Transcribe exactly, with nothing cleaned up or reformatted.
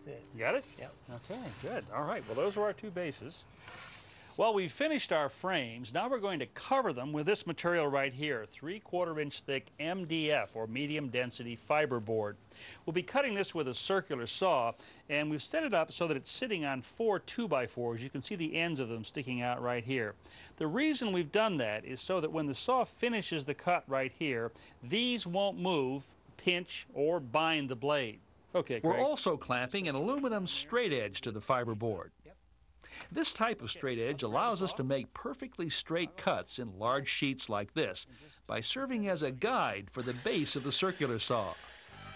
That's it. You got it? Yep. Okay, good. All right, well, those are our two bases. Well, we've finished our frames. Now we're going to cover them with this material right here, three-quarter inch thick M D F, or medium density fiberboard. We'll be cutting this with a circular saw, and we've set it up so that it's sitting on four two by fours. You can see the ends of them sticking out right here. The reason we've done that is so that when the saw finishes the cut right here, these won't move, pinch, or bind the blade. Okay, Craig. We're also clamping an aluminum straight edge to the fiberboard. This type of straight edge allows us to make perfectly straight cuts in large sheets like this by serving as a guide for the base of the circular saw.